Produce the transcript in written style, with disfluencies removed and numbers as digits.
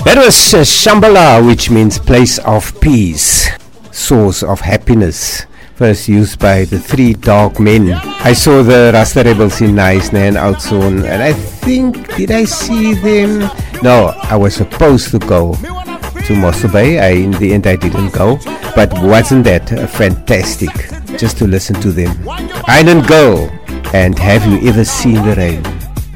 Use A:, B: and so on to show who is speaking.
A: That was Shambhala, which means place of peace, source of happiness. First used by the Three Dog Men. I saw the Rasta Rebels in Knysna and Oudtshoorn, and I think, did I see them? No, I was supposed to go to Mossel Bay. In the end I didn't go, but wasn't that fantastic just to listen to them? Island Girl and Have You Ever Seen the Rain?